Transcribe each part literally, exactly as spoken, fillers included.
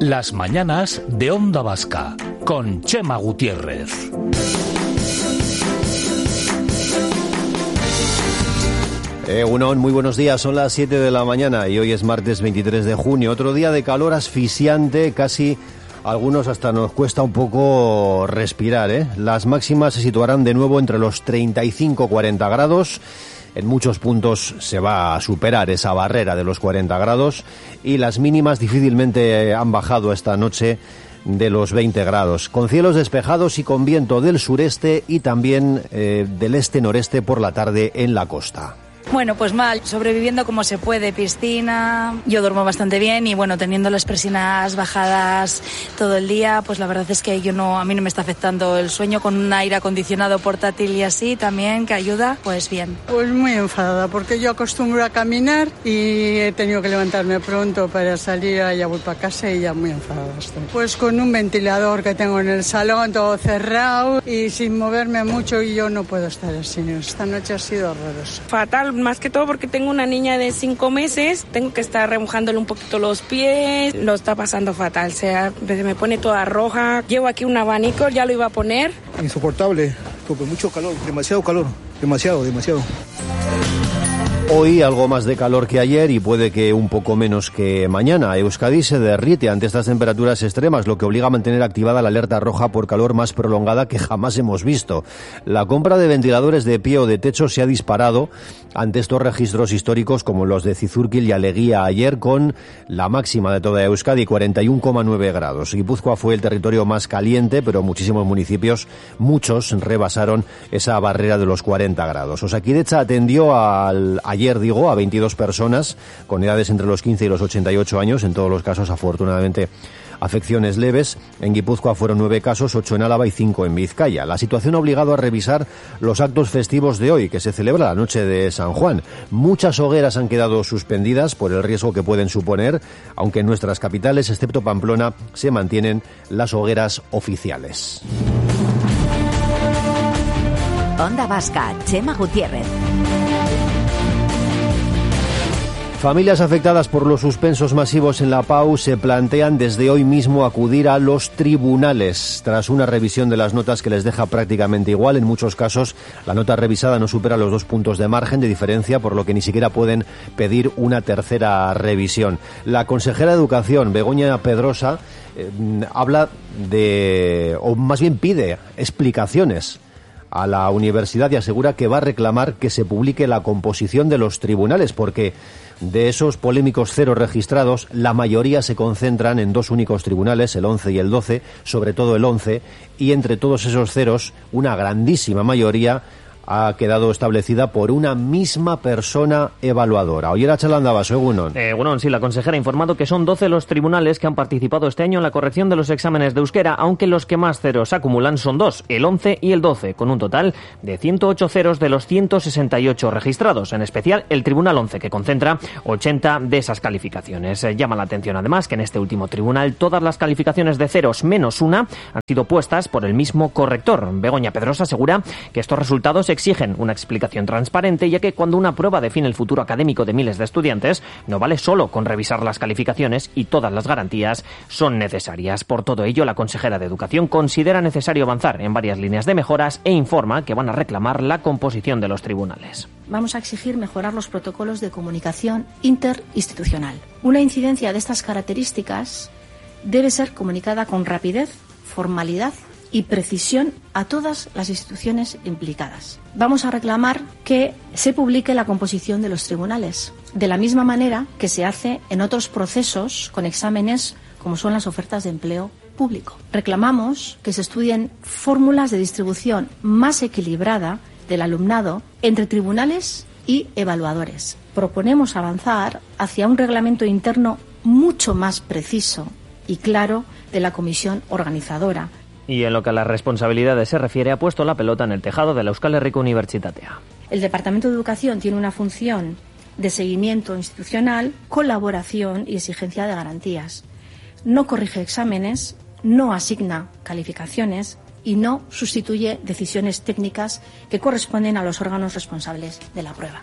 Las mañanas de Onda Vasca, con Chema Gutiérrez. Eh, Unón, muy buenos días, son las siete de la mañana y hoy es martes veintitrés de junio, otro día de calor asfixiante, casi a algunos hasta nos cuesta un poco respirar, ¿eh? Las máximas se situarán de nuevo entre los treinta y cinco a cuarenta grados. En muchos puntos se va a superar esa barrera de los cuarenta grados y las mínimas difícilmente han bajado esta noche de los veinte grados, con cielos despejados y con viento del sureste y también eh, del este-noreste por la tarde en la costa. Bueno, pues mal, sobreviviendo como se puede, piscina, yo duermo bastante bien y bueno, teniendo las persianas bajadas todo el día, pues la verdad es que yo no, a mí no me está afectando el sueño, con un aire acondicionado portátil y así también, que ayuda, pues bien. Pues muy enfadada, porque yo acostumbro a caminar y he tenido que levantarme pronto para salir, ya voy para casa y ya muy enfadada estoy. Pues con un ventilador que tengo en el salón, todo cerrado y sin moverme mucho, y yo no puedo estar así, esta noche ha sido horrorosa. Fatal. Más que todo porque tengo una niña de cinco meses, tengo que estar remojándole un poquito los pies, lo está pasando fatal, o sea, me pone toda roja, llevo aquí un abanico, ya lo iba a poner. Insoportable, porque mucho calor, demasiado calor, demasiado, demasiado. Hoy algo más de calor que ayer y puede que un poco menos que mañana. Euskadi se derrite ante estas temperaturas extremas, lo que obliga a mantener activada la alerta roja por calor más prolongada que jamás hemos visto. La compra de ventiladores de pie o de techo se ha disparado ante estos registros históricos como los de Zizurkil y Aleguía ayer, con la máxima de toda Euskadi, cuarenta y uno coma nueve grados. Guipúzcoa fue el territorio más caliente, pero muchísimos municipios, muchos, rebasaron esa barrera de los cuarenta grados. Osakidecha atendió al ayer, digo, a veintidós personas con edades entre los quince y los ochenta y ocho años, en todos los casos, afortunadamente, afecciones leves. En Guipúzcoa fueron nueve casos, ocho en Álava y cinco en Vizcaya. La situación ha obligado a revisar los actos festivos de hoy, que se celebra la noche de San Juan. Muchas hogueras han quedado suspendidas por el riesgo que pueden suponer, aunque en nuestras capitales, excepto Pamplona, se mantienen las hogueras oficiales. Onda Vasca, Chema Gutiérrez. Familias afectadas por los suspensos masivos en la P A U se plantean desde hoy mismo acudir a los tribunales, tras una revisión de las notas que les deja prácticamente igual. En muchos casos, la nota revisada no supera los dos puntos de margen de diferencia, por lo que ni siquiera pueden pedir una tercera revisión. La consejera de Educación, Begoña Pedrosa, eh, habla de, o más bien pide explicaciones a la universidad y asegura que va a reclamar que se publique la composición de los tribunales, porque de esos polémicos ceros registrados, la mayoría se concentran en dos únicos tribunales, el once y el doce, sobre todo el once, y entre todos esos ceros, una grandísima mayoría ha quedado establecida por una misma persona evaluadora. Oyera Chalandaba, según eh, bueno, sí, la consejera ha informado que son doce los tribunales que han participado este año en la corrección de los exámenes de euskera, aunque los que más ceros acumulan son dos, el once y el doce, con un total de ciento ocho ceros de los ciento sesenta y ocho registrados, en especial el Tribunal once, que concentra ochenta de esas calificaciones. Eh, llama la atención además que en este último tribunal todas las calificaciones de ceros menos una han sido puestas por el mismo corrector. Begoña Pedrosa asegura que estos resultados exigen una explicación transparente, ya que cuando una prueba define el futuro académico de miles de estudiantes, no vale solo con revisar las calificaciones y todas las garantías son necesarias. Por todo ello, la consejera de Educación considera necesario avanzar en varias líneas de mejoras e informa que van a reclamar la composición de los tribunales. Vamos a exigir mejorar los protocolos de comunicación interinstitucional. Una incidencia de estas características debe ser comunicada con rapidez, formalidad y precisión a todas las instituciones implicadas. Vamos a reclamar que se publique la composición de los tribunales, de la misma manera que se hace en otros procesos con exámenes como son las ofertas de empleo público. Reclamamos que se estudien fórmulas de distribución más equilibrada del alumnado entre tribunales y evaluadores. Proponemos avanzar hacia un reglamento interno mucho más preciso y claro de la comisión organizadora. Y en lo que a las responsabilidades se refiere, ha puesto la pelota en el tejado de la Euskal Herriko Unibertsitatea. El Departamento de Educación tiene una función de seguimiento institucional, colaboración y exigencia de garantías. No corrige exámenes, no asigna calificaciones y no sustituye decisiones técnicas que corresponden a los órganos responsables de la prueba.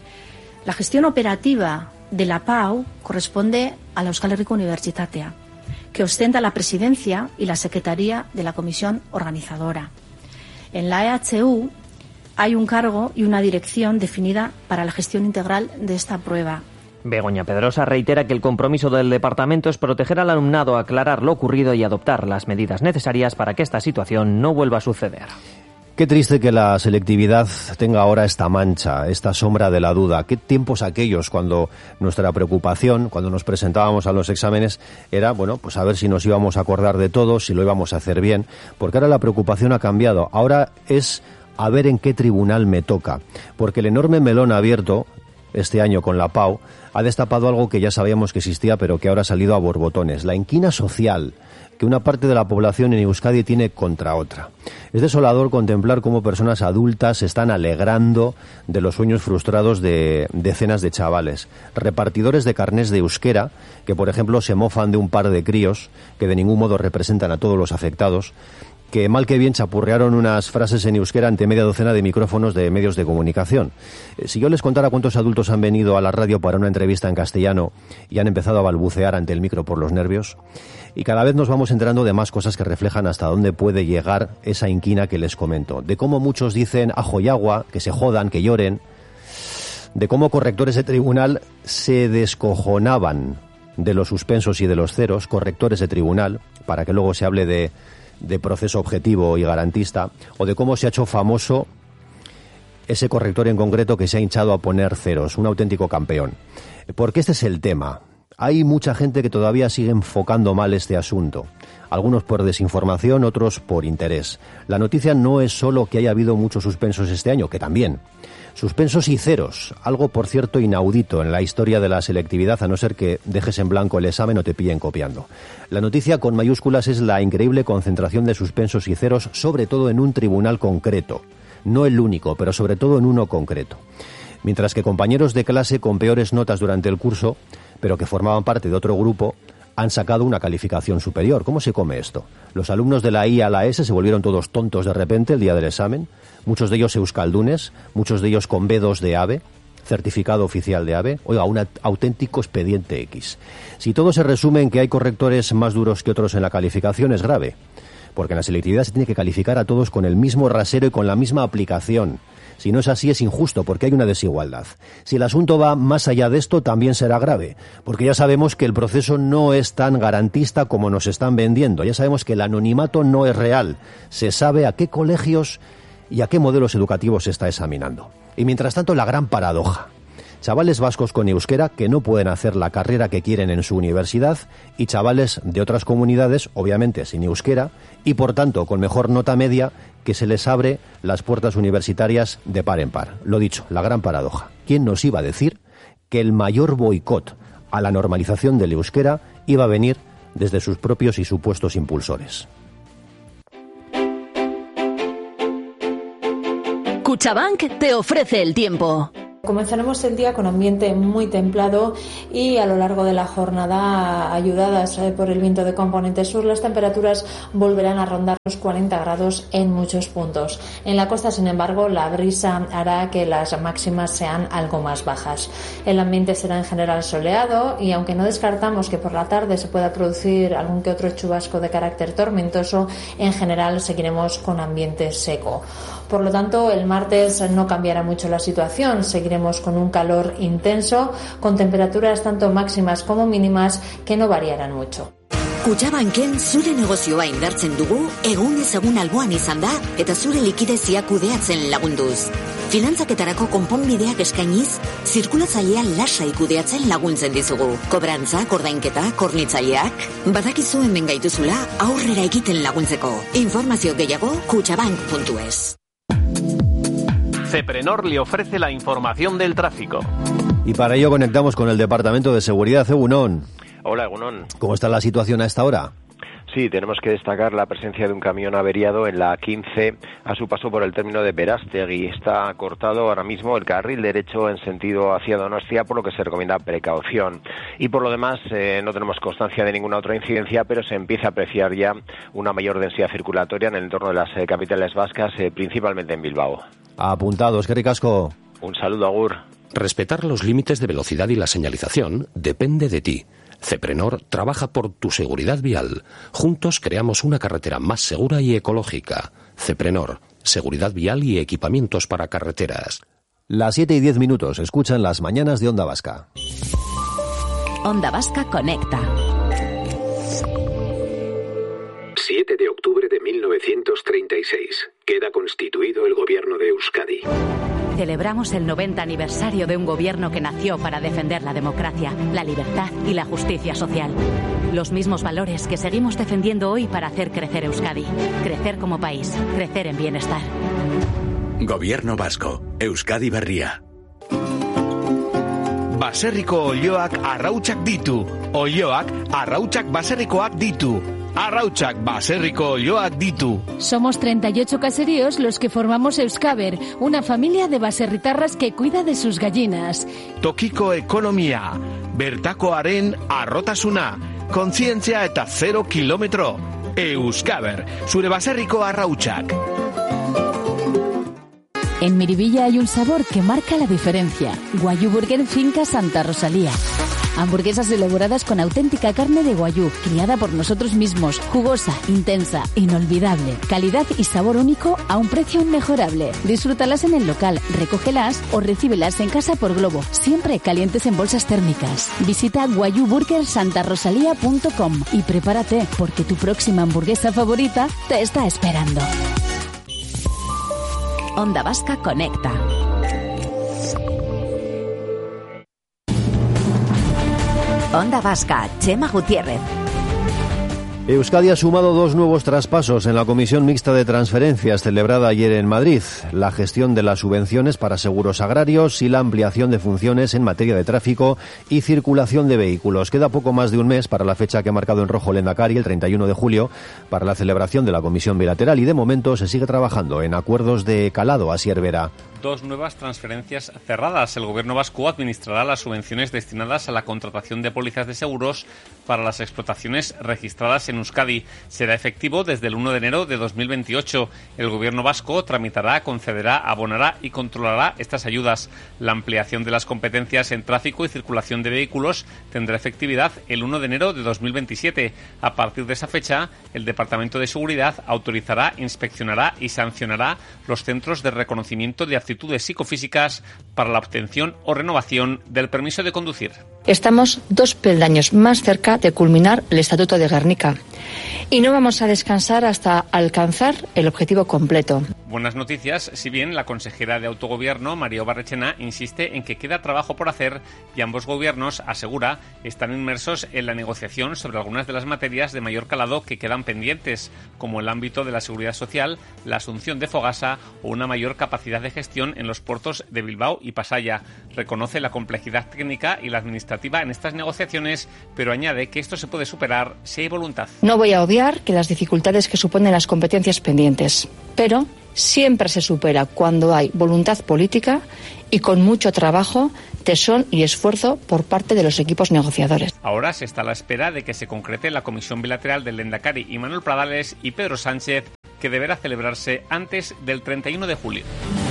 La gestión operativa de la P A U corresponde a la Euskal Herriko Unibertsitatea, que ostenta la presidencia y la secretaría de la comisión organizadora. En la E H U hay un cargo y una dirección definida para la gestión integral de esta prueba. Begoña Pedrosa reitera que el compromiso del departamento es proteger al alumnado, aclarar lo ocurrido y adoptar las medidas necesarias para que esta situación no vuelva a suceder. Qué triste que la selectividad tenga ahora esta mancha, esta sombra de la duda. Qué tiempos aquellos cuando nuestra preocupación, cuando nos presentábamos a los exámenes, era, bueno, pues a ver si nos íbamos a acordar de todo, si lo íbamos a hacer bien, porque ahora la preocupación ha cambiado. Ahora es a ver en qué tribunal me toca, porque el enorme melón abierto este año con la Pau ha destapado algo que ya sabíamos que existía, pero que ahora ha salido a borbotones: la inquina social que una parte de la población en Euskadi tiene contra otra. Es desolador contemplar cómo personas adultas se están alegrando de los sueños frustrados de decenas de chavales. Repartidores de carnés de euskera, que por ejemplo se mofan de un par de críos que de ningún modo representan a todos los afectados, que mal que bien chapurrearon unas frases en euskera ante media docena de micrófonos de medios de comunicación. Si yo les contara cuántos adultos han venido a la radio para una entrevista en castellano y han empezado a balbucear ante el micro por los nervios, y cada vez nos vamos enterando de más cosas que reflejan hasta dónde puede llegar esa inquina que les comento, de cómo muchos dicen ajo y agua, que se jodan, que lloren, de cómo correctores de tribunal se descojonaban de los suspensos y de los ceros, correctores de tribunal, para que luego se hable de de proceso objetivo y garantista, o de cómo se ha hecho famoso ese corrector en concreto que se ha hinchado a poner ceros, un auténtico campeón. Porque este es el tema. Hay mucha gente que todavía sigue enfocando mal este asunto, algunos por desinformación, otros por interés. La noticia no es solo que haya habido muchos suspensos este año, que también. Suspensos y ceros, algo por cierto inaudito en la historia de la selectividad, a no ser que dejes en blanco el examen o te pillen copiando. La noticia con mayúsculas es la increíble concentración de suspensos y ceros, sobre todo en un tribunal concreto. No el único, pero sobre todo en uno concreto. Mientras que compañeros de clase con peores notas durante el curso, pero que formaban parte de otro grupo, han sacado una calificación superior. ¿Cómo se come esto? Los alumnos de la I a la S se volvieron todos tontos de repente el día del examen, muchos de ellos euskaldunes, muchos de ellos con B dos de AVE, certificado oficial de AVE. Oiga, un auténtico expediente X. Si todo se resume en que hay correctores más duros que otros en la calificación, es grave, porque en la selectividad se tiene que calificar a todos con el mismo rasero y con la misma aplicación. Si no es así, es injusto, porque hay una desigualdad. Si el asunto va más allá de esto, también será grave, porque ya sabemos que el proceso no es tan garantista como nos están vendiendo. Ya sabemos que el anonimato no es real. Se sabe a qué colegios y a qué modelos educativos se está examinando. Y mientras tanto, la gran paradoja. Chavales vascos con euskera que no pueden hacer la carrera que quieren en su universidad, y chavales de otras comunidades, obviamente sin euskera, y por tanto con mejor nota media, que se les abre las puertas universitarias de par en par. Lo dicho, la gran paradoja. ¿Quién nos iba a decir que el mayor boicot a la normalización del euskera iba a venir desde sus propios y supuestos impulsores? Cuchabank te ofrece el tiempo. Comenzaremos el día con ambiente muy templado y a lo largo de la jornada, ayudadas por el viento de componente sur, las temperaturas volverán a rondar los cuarenta grados en muchos puntos. En la costa, sin embargo, la brisa hará que las máximas sean algo más bajas. El ambiente será en general soleado y aunque no descartamos que por la tarde se pueda producir algún que otro chubasco de carácter tormentoso, en general seguiremos con ambiente seco. Por lo tanto, el martes no cambiará mucho la situación. Seguiremos con un calor intenso, con temperaturas tanto máximas como mínimas que no variarán mucho. Kutxabanken zure negozioa indartzen dugu, egunez egun alboan izan da, eta zure likidezia kudeatzen lagunduz. Finantzaketarako konponbideak eskainiz, zirkulatzailea lasai kudeatzen laguntzen dizugu. Kobrantzak, ordainketa, kornitzaileak, badakizu hemen gaituzula aurrera egiten laguntzeko. Informazio gehiago kutxabank puntu es. Ceprenor le ofrece la información del tráfico. Y para ello conectamos con el Departamento de Seguridad. Egunon. Hola, Egunon. ¿Cómo está la situación a esta hora? Sí, tenemos que destacar la presencia de un camión averiado en la quince a su paso por el término de Berastegui. Está cortado ahora mismo el carril derecho en sentido hacia Donostia, por lo que se recomienda precaución. Y por lo demás, eh, no tenemos constancia de ninguna otra incidencia, pero se empieza a apreciar ya una mayor densidad circulatoria en el entorno de las eh, capitales vascas, eh, principalmente en Bilbao. Apuntados, qué ricasco. Un saludo, agur. Respetar los límites de velocidad y la señalización depende de ti. Ceprenor trabaja por tu seguridad vial. Juntos creamos una carretera más segura y ecológica. Ceprenor, seguridad vial y equipamientos para carreteras. Las siete y diez minutos, escuchan las mañanas de Onda Vasca. Onda Vasca Conecta. siete de octubre de mil novecientos treinta y seis. Queda constituido el gobierno de Euskadi. Celebramos el noventa aniversario de un gobierno que nació para defender la democracia, la libertad y la justicia social. Los mismos valores que seguimos defendiendo hoy para hacer crecer Euskadi. Crecer como país, crecer en bienestar. Gobierno vasco, Euskadi berria. Baserriko olioak arrautsak ditu. Olioak arrautsak baserrikoak ditu. Arrautsak baserriko olioak ditu. Somos treinta y ocho caseríos los que formamos Euskaber, una familia de baserritarras que cuida de sus gallinas. Tokiko ekonomia, bertakoaren arrotasuna, kontzientzia eta zero kilometro. Euskaber, zure baserriko arrautsak. En Miribilla hay un sabor que marca la diferencia. Guayú Burger Finca Santa Rosalía. Hamburguesas elaboradas con auténtica carne de guayú, criada por nosotros mismos, jugosa, intensa, inolvidable, calidad y sabor único a un precio inmejorable. Disfrútalas en el local, recógelas o recíbelas en casa por globo, siempre calientes en bolsas térmicas. Visita guayú burger santa rosalía punto com y prepárate, porque tu próxima hamburguesa favorita te está esperando. Onda Vasca Conecta. Onda Vasca, Chema Gutiérrez. Euskadi ha sumado dos nuevos traspasos en la Comisión Mixta de Transferencias celebrada ayer en Madrid: la gestión de las subvenciones para seguros agrarios y la ampliación de funciones en materia de tráfico y circulación de vehículos. Queda poco más de un mes para la fecha que ha marcado en rojo Lehendakari, el treinta y uno de julio, para la celebración de la Comisión Bilateral, y de momento se sigue trabajando en acuerdos de calado. Asier Vera. Dos nuevas transferencias cerradas. El Gobierno vasco administrará las subvenciones destinadas a la contratación de pólizas de seguros para las explotaciones registradas en Euskadi. Será efectivo desde el uno de enero de dos mil veintiocho. El Gobierno vasco tramitará, concederá, abonará y controlará estas ayudas. La ampliación de las competencias en tráfico y circulación de vehículos tendrá efectividad el uno de enero de dos mil veintisiete. A partir de esa fecha, el Departamento de Seguridad autorizará, inspeccionará y sancionará los centros de reconocimiento de aptitudes psicofísicas para la obtención o renovación del permiso de conducir. Estamos dos peldaños más cerca de culminar el Estatuto de Gernika y no vamos a descansar hasta alcanzar el objetivo completo. Buenas noticias, si bien la consejera de Autogobierno, María Barrechena, insiste en que queda trabajo por hacer y ambos gobiernos, asegura, están inmersos en la negociación sobre algunas de las materias de mayor calado que quedan pendientes, como el ámbito de la seguridad social, la asunción de Fogasa o una mayor capacidad de gestión en los puertos de Bilbao y Pasaia. Reconoce la complejidad técnica y la administrativa en estas negociaciones, pero añade que esto se puede superar si hay voluntad. No voy a obviar que las dificultades que suponen las competencias pendientes, pero siempre se supera cuando hay voluntad política y con mucho trabajo, tesón y esfuerzo por parte de los equipos negociadores. Ahora se está a la espera de que se concrete la comisión bilateral del Lehendakari y Manuel Pradales y Pedro Sánchez, que deberá celebrarse antes del treinta y uno de julio.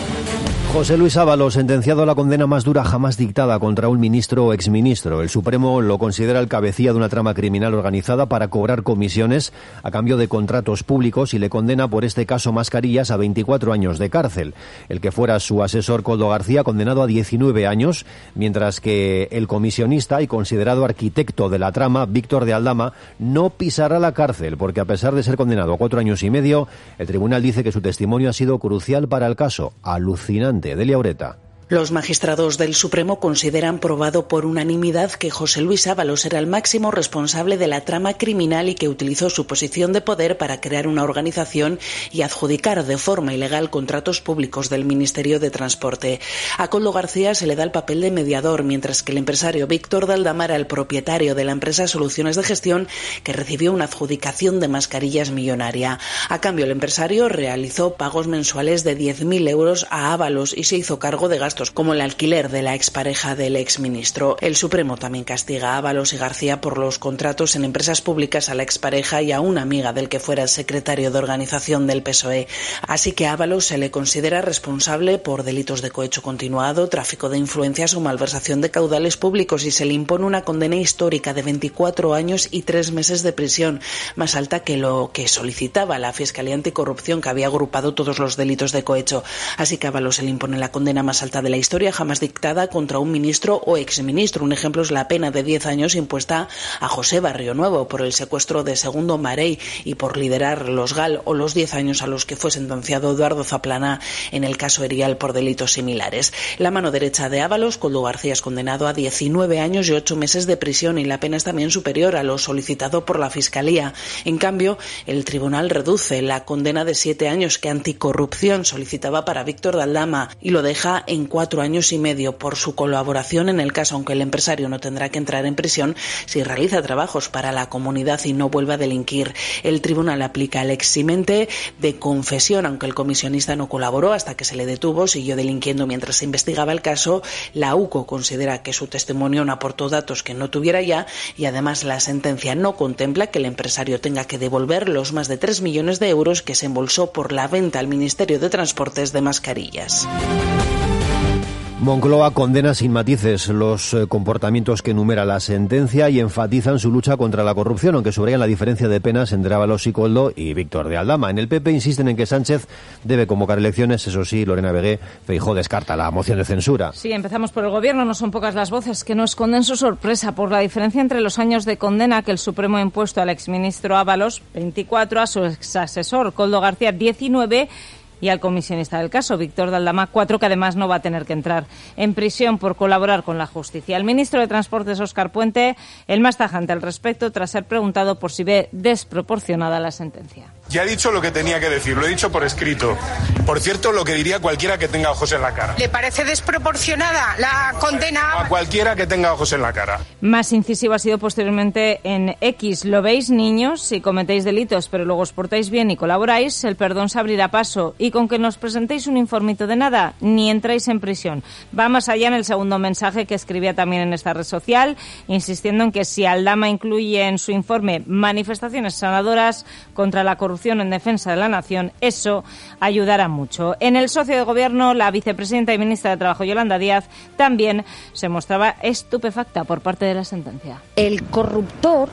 José Luis Ábalos, sentenciado a la condena más dura jamás dictada contra un ministro o exministro. El Supremo lo considera el cabecilla de una trama criminal organizada para cobrar comisiones a cambio de contratos públicos y le condena por este caso Mascarillas a veinticuatro años de cárcel. El que fuera su asesor, Koldo García, condenado a diecinueve años, mientras que el comisionista y considerado arquitecto de la trama, Víctor de Aldama, no pisará la cárcel porque, a pesar de ser condenado a cuatro años y medio, el tribunal dice que su testimonio ha sido crucial para el caso. Alucinante. Delia Ureta. Los magistrados del Supremo consideran probado por unanimidad que José Luis Ábalos era el máximo responsable de la trama criminal y que utilizó su posición de poder para crear una organización y adjudicar de forma ilegal contratos públicos del Ministerio de Transporte. A Koldo García se le da el papel de mediador, mientras que el empresario Víctor de Aldama era el propietario de la empresa Soluciones de Gestión, que recibió una adjudicación de mascarillas millonaria. A cambio, el empresario realizó pagos mensuales de diez mil euros a Ábalos y se hizo cargo de gastos gastos, como el alquiler de la expareja del exministro. El Supremo también castiga a Ábalos y García por los contratos en empresas públicas a la expareja y a una amiga del que fuera el secretario de organización del P S O E. Así que a Ábalos se le considera responsable por delitos de cohecho continuado, tráfico de influencias o malversación de caudales públicos y se le impone una condena histórica de veinticuatro años y tres meses de prisión, más alta que lo que solicitaba la Fiscalía Anticorrupción, que había agrupado todos los delitos de cohecho. Así que a Ábalos se le impone la condena más alta de la historia jamás dictada contra un ministro o exministro. Un ejemplo es la pena de diez años impuesta a José Barrio Nuevo por el secuestro de Segundo Marey y por liderar los G A L, o los diez años a los que fue sentenciado Eduardo Zaplana en el caso Erial por delitos similares. La mano derecha de Ábalos, Koldo García, es condenado a diecinueve años y ocho meses de prisión y la pena es también superior a lo solicitado por la Fiscalía. En cambio, el tribunal reduce la condena de siete años que Anticorrupción solicitaba para Víctor de Aldama y lo deja en cuatro años y medio por su colaboración en el caso, aunque el empresario no tendrá que entrar en prisión si realiza trabajos para la comunidad y no vuelve a delinquir. El tribunal aplica el eximente de confesión, aunque el comisionista no colaboró hasta que se le detuvo, siguió delinquiendo mientras se investigaba el caso. La U C O considera que su testimonio no aportó datos que no tuviera ya y además la sentencia no contempla que el empresario tenga que devolver los más de tres millones de euros que se embolsó por la venta al Ministerio de Transportes de mascarillas. Moncloa condena sin matices los eh, comportamientos que enumera la sentencia y enfatizan su lucha contra la corrupción, aunque subrayan la diferencia de penas entre Ábalos y Koldo y Víctor de Aldama. En el P P insisten en que Sánchez debe convocar elecciones. Eso sí, Lorena Vegué, Feijóo descarta la moción de censura. Sí, empezamos por el Gobierno. No son pocas las voces que no esconden su sorpresa por la diferencia entre los años de condena que el Supremo ha impuesto al exministro Ábalos, veinticuatro, a su exasesor Koldo García, diecinueve, y al comisionista del caso, Víctor de Aldama, cuatro, que además no va a tener que entrar en prisión por colaborar con la justicia. El ministro de Transportes, Óscar Puente, el más tajante al respecto, tras ser preguntado por si ve desproporcionada la sentencia. Ya he dicho lo que tenía que decir, lo he dicho por escrito. Por cierto, lo que diría cualquiera que tenga ojos en la cara. ¿Le parece desproporcionada la condena? A cualquiera que tenga ojos en la cara. Más incisivo ha sido posteriormente en X. Lo veis, niños, si cometéis delitos, pero luego os portáis bien y colaboráis, el perdón se abrirá paso. Y con que nos presentéis un informito de nada, ni entráis en prisión. Va más allá en el segundo mensaje que escribía también en esta red social, insistiendo en que si Aldama incluye en su informe manifestaciones sanadoras contra la corrupción en defensa de la nación, eso ayudará mucho. En el socio de gobierno, la vicepresidenta y ministra de Trabajo, Yolanda Díaz, también se mostraba estupefacta por parte de la sentencia. El corruptor,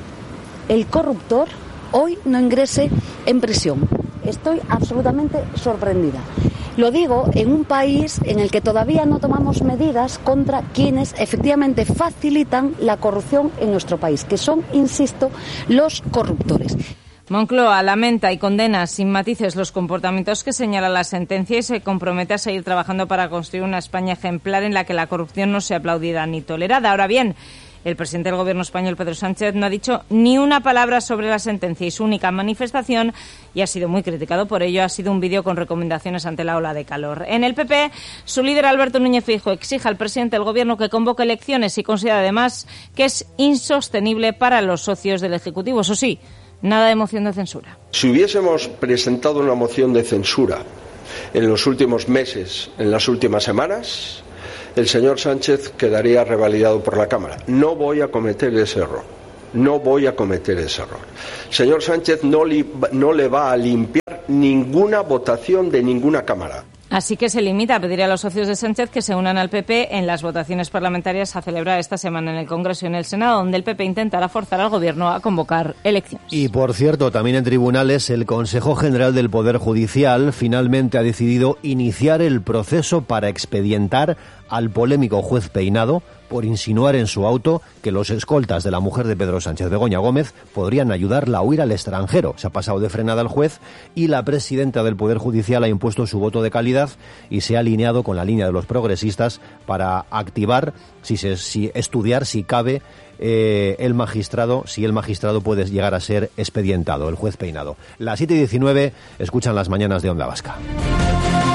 el corruptor hoy no ingrese en prisión. Estoy absolutamente sorprendida. Lo digo en un país en el que todavía no tomamos medidas contra quienes efectivamente facilitan la corrupción en nuestro país, que son, insisto, los corruptores. Moncloa lamenta y condena sin matices los comportamientos que señala la sentencia y se compromete a seguir trabajando para construir una España ejemplar en la que la corrupción no sea aplaudida ni tolerada. Ahora bien, el presidente del Gobierno español, Pedro Sánchez, no ha dicho ni una palabra sobre la sentencia y su única manifestación, y ha sido muy criticado por ello, ha sido un vídeo con recomendaciones ante la ola de calor. En el P P, su líder, Alberto Núñez Feijóo, exige al presidente del Gobierno que convoque elecciones y considera además que es insostenible para los socios del Ejecutivo. Eso sí, nada de moción de censura. Si hubiésemos presentado una moción de censura en los últimos meses, en las últimas semanas, el señor Sánchez quedaría revalidado por la Cámara. No voy a cometer ese error. No voy a cometer ese error. Señor Sánchez no, li, no le va a limpiar ninguna votación de ninguna Cámara. Así que se limita a pedir a los socios de Sánchez que se unan al P P en las votaciones parlamentarias a celebrar esta semana en el Congreso y en el Senado, donde el P P intentará forzar al Gobierno a convocar elecciones. Y, por cierto, también en tribunales, el Consejo General del Poder Judicial finalmente ha decidido iniciar el proceso para expedientar al polémico juez Peinado por insinuar en su auto que los escoltas de la mujer de Pedro Sánchez, Begoña Gómez, podrían ayudarla a huir al extranjero. Se ha pasado de frenada el juez y la presidenta del Poder Judicial ha impuesto su voto de calidad y se ha alineado con la línea de los progresistas para activar, si, se, si estudiar si cabe eh, el magistrado, si el magistrado puede llegar a ser expedientado, el juez Peinado. Las siete y diecinueve, escuchan las mañanas de Onda Vasca.